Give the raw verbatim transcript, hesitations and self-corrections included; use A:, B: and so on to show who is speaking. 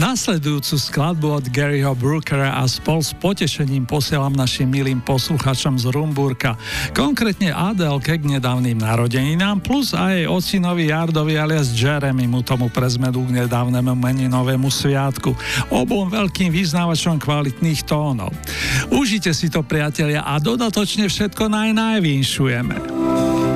A: Nasledujúcu skladbu od Garyho Brookera a spol s potešením posielam našim milým posluchačom z Rumburka, konkrétne Adelke k nedávnym narodeninám, plus aj jej ocinovi Jardovi alias Jeremymu, tomu pre zmedu k nedávnemu meninovému sviatku, obom veľkým vyznávačom kvalitných tónov. Užite si to, priatelia, a dodatočne všetko naj najvinšujeme.